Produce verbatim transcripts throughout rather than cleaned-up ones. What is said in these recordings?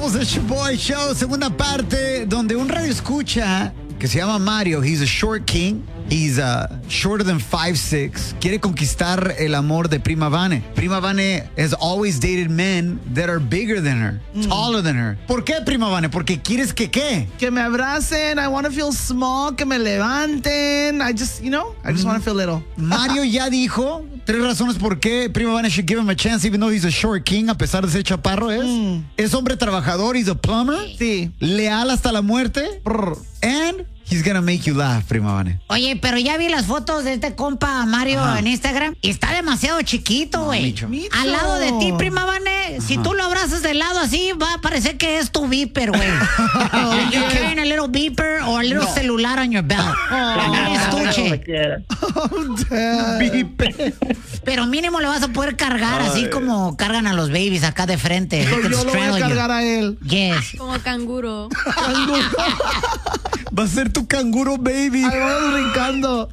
Regresamos a Shoboy Show, segunda parte, donde un radio escucha que se llama Mario. He's a short king. He's uh, shorter than five six. Quiere conquistar el amor de Prima Vane. Prima Vane has always dated men that are bigger than her, mm. taller than her. ¿Por qué, Prima Vane? Porque quieres que qué? Que me abracen. I want to feel small. Que me levanten. I just, you know, I just mm. want to feel little. Mario ya dijo tres razones por qué Prima Vane should give him a chance, even though he's a short king, a pesar de ser chaparro. Es, mm. es hombre trabajador. He's a plumber. Sí. Leal hasta la muerte. Brr. And he's gonna make you laugh, Prima Vane. Oye, pero ya vi las fotos de este compa Mario Ajá. en Instagram y está demasiado chiquito, güey. No, al lado de ti, Prima Vane, si tú lo abrazas de lado así, va a parecer que es tu beeper, güey. oh, You're carrying a little beeper or a little no. celular on your belt. Oh, un estuche. Oh, damn. Beeper. Pero mínimo le vas a poder cargar Ay. así como cargan a los babies acá de frente. Yo lo voy a cargar you. a él. Yes. Como canguro. Canguro. Va a ser tu canguro baby. Ahí vamos brincando.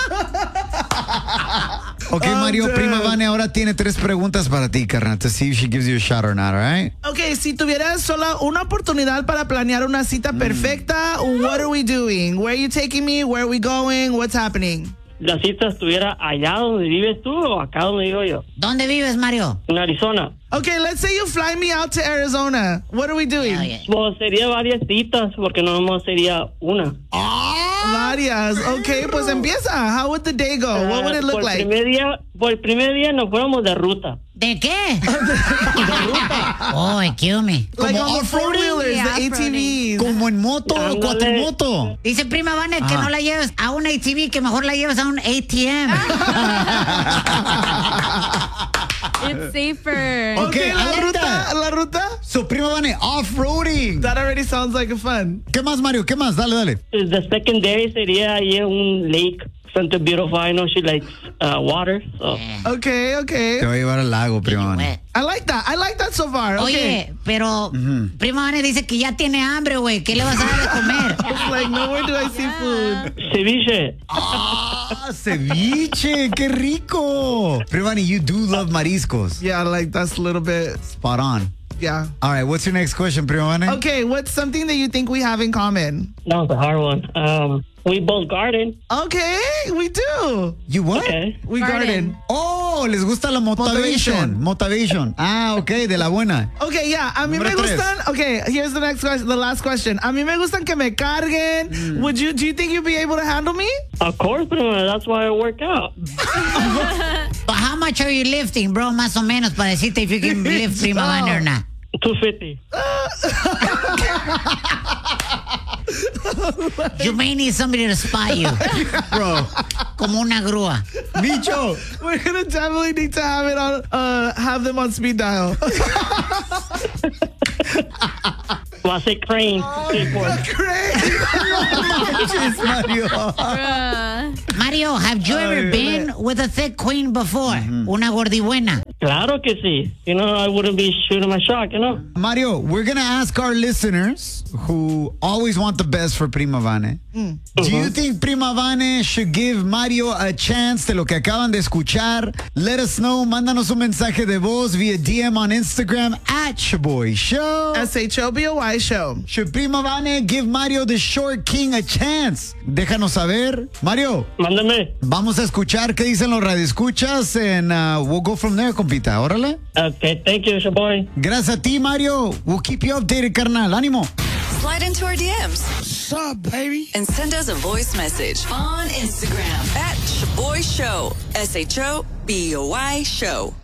Ok, oh, Mario, damn. Prima Vane ahora tiene tres preguntas para ti, carnal. To see if she gives you a shot or not, all right? Ok, si tuvieras solo una oportunidad para planear una cita mm. perfecta, what are we doing? Where are you taking me? Where are we going? What's happening? ¿La cita estuviera allá donde vives tú o acá donde vivo yo? ¿Dónde vives, Mario? En Arizona. Okay, let's say you fly me out to Arizona. What are we doing? Yeah, yeah. Pues sería varias citas, porque no nomás sería una. Oh, varias. Okay, pues empieza. How would the day go? Uh, What would it look por like? Primer día, por el primer día nos fuéramos de ruta. ¿De qué? De ruta. Oh, kill me. Like on the four-wheelers, yeah, the A T Vs. Como en moto, Ándale. cuatrimoto. Dice Prima Vane que Ajá. no la lleves a un A T V, que mejor la lleves a un A T M. It's safer. Okay, Okay, la I like ruta, that. la ruta. So, Prima Vane, off-roading. That already sounds like a fun. ¿Qué más, Mario? ¿Qué más? Dale, dale. The second day sería ahí en un lake. Something beautiful. I know she likes uh, water. So. Okay, okay. Te voy a llevar al lago, Prima Vane. I like that. I like that so far. Okay. Oye, pero uh-huh. Prima Vane dice que ya tiene hambre, güey. ¿Qué le vas a dar de comer? It's like, nowhere do I see food. Ceviche. Ah, ceviche. Qué rico. Prima Vane, you do love mariscos. Yeah, like that's a little bit. Spot on. Yeah. All right, what's your next question, Prima Vane? Okay, what's something that you think we have in common? That was a hard one. Um, we both garden. Okay, we do. You what? Okay. We garden. Garden. Oh, les gusta la motivation. Motivation. Ah, ok, de la buena. Okay, yeah. A mí Número me tres. gustan. Okay, here's the next question, the last question. A mí me gustan que me carguen. Mm. Would you? Do you think you'd be able to handle me? Of course, Prima. That's why I work out. But how much are you lifting, bro? Más o menos para decirte if you can lift Prima Vane or not. two fifty. You may need somebody to spy you. Bro. Como una grúa. Bicho. We're gonna definitely need to have it on. Uh, have them on speed dial. Well, I say crane. Oh, crane. Mario. Bruh. Mario, have you ever Ay, been with a thick queen before? Mm-hmm. Una gordibuena. Claro que sí. You know, I wouldn't be shooting my shot, you know? Mario, we're going to ask our listeners who always want the best for Prima Vane. Mm. Do you think Prima Vane should give Mario a chance de lo que acaban de escuchar? Let us know. Mándanos un mensaje de voz via D M on Instagram at Shoboy Show. S H O B O Y Show. Should Prima Vane give Mario the Short King a chance? Déjanos saber. Mario. Mándame. Vamos a escuchar qué dicen los radioescuchas and uh, we'll go from there, compita. Órale. Okay, thank you, Shoboy. Gracias a ti, Mario. We'll keep you updated, carnal. Ánimo. Slide into our D Ms. What's up, baby? And send us a voice message on Instagram at Shoboy Show. S H O B O Y Show.